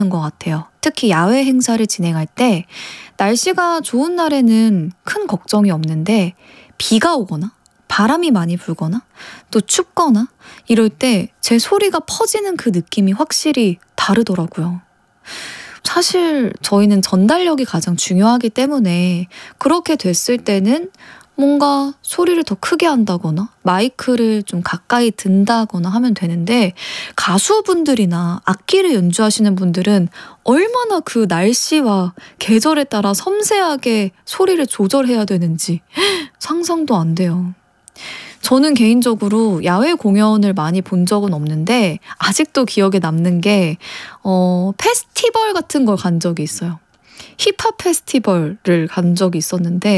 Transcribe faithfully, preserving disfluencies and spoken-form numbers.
것 같아요. 특히 야외 행사를 진행할 때 날씨가 좋은 날에는 큰 걱정이 없는데 비가 오거나 바람이 많이 불거나 또 춥거나 이럴 때 제 소리가 퍼지는 그 느낌이 확실히 다르더라고요. 사실 저희는 전달력이 가장 중요하기 때문에 그렇게 됐을 때는 뭔가 소리를 더 크게 한다거나 마이크를 좀 가까이 든다거나 하면 되는데, 가수분들이나 악기를 연주하시는 분들은 얼마나 그 날씨와 계절에 따라 섬세하게 소리를 조절해야 되는지 상상도 안 돼요. 저는 개인적으로 야외 공연을 많이 본 적은 없는데 아직도 기억에 남는 게 어, 페스티벌 같은 걸 간 적이 있어요. 힙합 페스티벌을 간 적이 있었는데